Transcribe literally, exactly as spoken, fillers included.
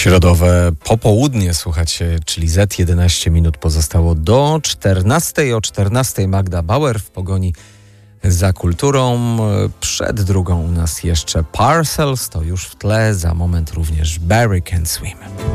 Środowe popołudnie słuchacie, czyli Z jedenaście minut pozostało do czternastej. O czternastej Magda Bauer w pogoni za kulturą. Przed drugą u nas jeszcze Parcels, to już w tle, za moment również Barry Can Swim.